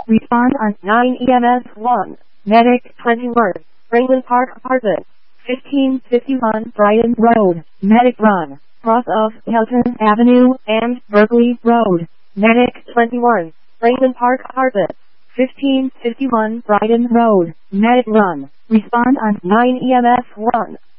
Respond on 9 EMS 1. Medic 21. Franklin Park Apartment. 1551 Brighton Road. Medic run. Cross of Hilton Avenue and Berkeley Road. Medic 21. Franklin Park Apartment. 1551 Brighton Road. Medic run. Respond on 9 EMS 1.